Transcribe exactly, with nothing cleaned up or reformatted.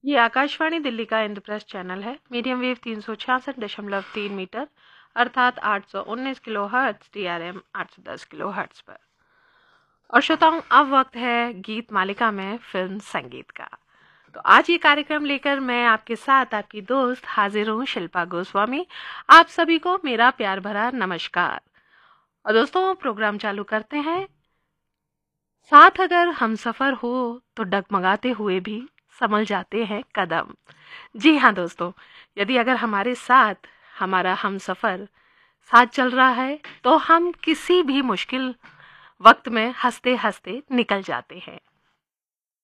ये आकाशवाणी दिल्ली का इंद्रप्रस्थ चैनल है। मीडियम वेव तीन सौ छियासठ दशमलव तीन मीटर अर्थात आठ सौ उन्नीस kilo hertz, T R M आठ सौ दस किलो हर्ट्ज पर। और श्रोताओं, अब वक्त है गीत मालिका में फिल्म संगीत का। तो आज ये कार्यक्रम लेकर मैं आपके साथ आपकी दोस्त हाजिर हूँ, शिल्पा गोस्वामी। आप सभी को मेरा प्यार भरा नमस्कार। और दोस्तों, प्रोग्राम चालू करते हैं। साथ अगर हम सफर हो तो डगमगाते हुए भी संभल जाते हैं कदम। जी हाँ दोस्तों, यदि अगर हमारे साथ हमारा हम सफर साथ चल रहा है तो हम किसी भी मुश्किल वक्त में हंसते हंसते निकल जाते हैं।